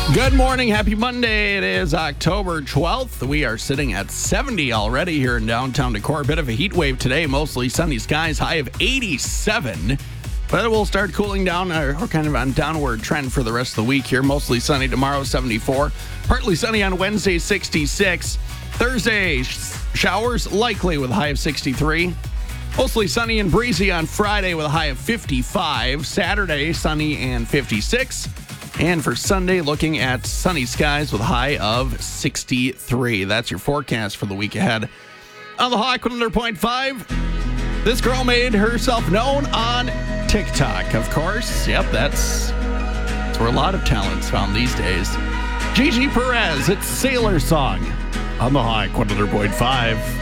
Good morning. Happy Monday. It is October 12th. We are sitting at 70 already here in downtown Decorah. A bit of a heat wave today. Mostly sunny skies. High of 87. But it will start cooling down or kind of on downward trend for the rest of the week here. Mostly sunny tomorrow, 74. Partly sunny on Wednesday, 66. Thursday, showers likely with a high of 63. Mostly sunny and breezy on Friday with a high of 55. Saturday, sunny and 56. And for Sunday, looking at sunny skies with a high of 63. That's your forecast for the week ahead. On the Hawk 100.5, this girl made herself known on TikTok, of course. Yep, that's where a lot of talent's found these days. Gigi Perez, it's Sailor Song on the Hawk 100.5.